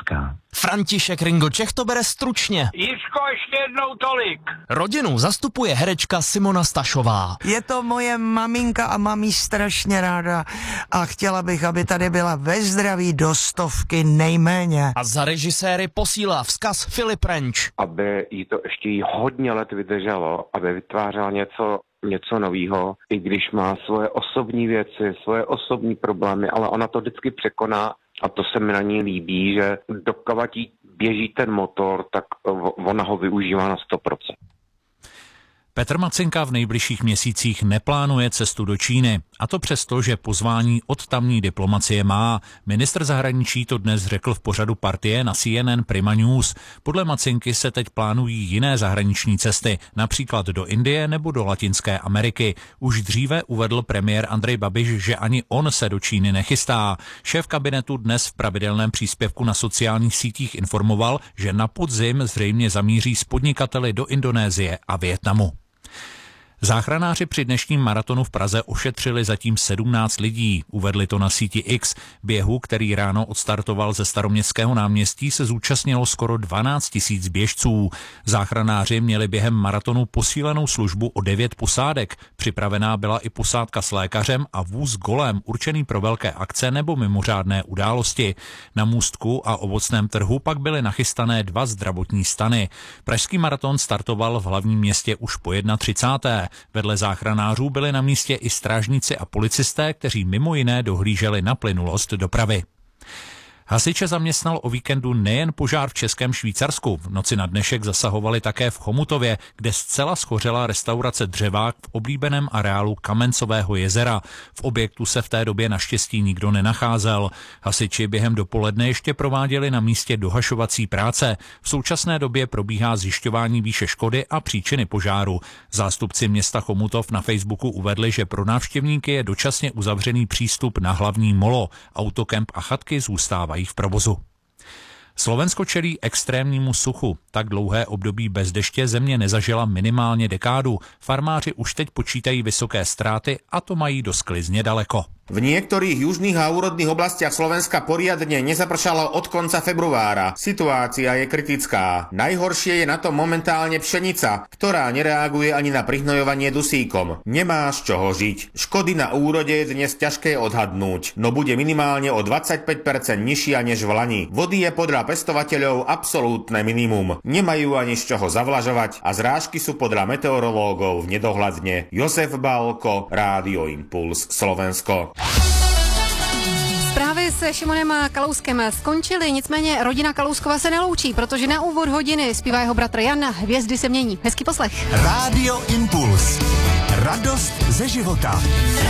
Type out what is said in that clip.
říká. František Ringo Čech to bere stručně. Jiřko, ještě jednou tolik. Rodinu zastupuje herečka Simona Stašová. Je to moje maminka a mám jí strašně ráda a chtěla bych, aby tady byla ve zdraví do 100 nejméně. A za režiséry posílá vzkaz Filip Renč. Aby jí to ještě hodně let vydrželo, aby vytvářela něco nového, i když má svoje osobní věci, svoje osobní problémy, ale ona to vždycky překoná a to se mi na ní líbí, že dokud jí běží ten motor, tak ona ho využívá na 100%. Petr Macinka v nejbližších měsících neplánuje cestu do Číny. A to přesto, že pozvání od tamní diplomacie má. Ministr zahraničí to dnes řekl v pořadu Partie na CNN Prima News. Podle Macinky se teď plánují jiné zahraniční cesty, například do Indie nebo do Latinské Ameriky. Už dříve uvedl premiér Andrej Babiš, že ani on se do Číny nechystá. Šéf kabinetu dnes v pravidelném příspěvku na sociálních sítích informoval, že na podzim zřejmě zamíří s podnikateli do Indonésie a Vietnamu. Záchranáři při dnešním maratonu v Praze ošetřili zatím 17 lidí, uvedli to na síti X. Běhu, který ráno odstartoval ze Staroměstského náměstí, se zúčastnilo skoro 12 000 běžců. Záchranáři měli během maratonu posílenou službu o 9 posádek. Připravená byla i posádka s lékařem a vůz golem určený pro velké akce nebo mimořádné události. Na můstku a ovocném trhu pak byly nachystané 2 zdravotní stany. Pražský maraton startoval v hlavním městě už po 31. Vedle záchranářů byli na místě i strážníci a policisté, kteří mimo jiné dohlíželi na plynulost dopravy. Hasiče zaměstnal o víkendu nejen požár v Českém Švýcarsku. V noci na dnešek zasahovali také v Chomutově, kde zcela schořela restaurace Dřevák v oblíbeném areálu Kamencového jezera. V objektu se v té době naštěstí nikdo nenacházel. Hasiči během dopoledne ještě prováděli na místě dohašovací práce. V současné době probíhá zjišťování výše škody a příčiny požáru. Zástupci města Chomutov na Facebooku uvedli, že pro návštěvníky je dočasně uzavřený přístup na hlavní molo. Autokemp a chatky zůstávají v provozu. Slovensko čelí extrémnímu suchu. Tak dlouhé období bez deště země nezažila minimálně dekádu. Farmáři už teď počítají vysoké ztráty a to mají do sklizně daleko. V niektorých južných a úrodných oblastiach Slovenska poriadne nezapršalo od konca februára. Situácia je kritická. Najhoršie je na to momentálne pšenica, ktorá nereaguje ani na prihnojovanie dusíkom. Nemá z čoho žiť. Škody na úrode je dnes ťažké odhadnúť, no bude minimálne o 25% nižšia než v lani. Vody je podľa pestovateľov absolútne minimum. Nemajú ani z čoho zavlažovať a zrážky sú podľa meteorológov v nedohľadne. Josef Balko, Rádio Impuls, Slovensko. Zprávy se Šimonem Kalouskem skončily, nicméně rodina Kalouskova se neloučí, protože na úvod hodiny zpívá jeho bratr Jan. Hvězdy se mění. Hezký poslech. Rádio Impuls. Radost ze života.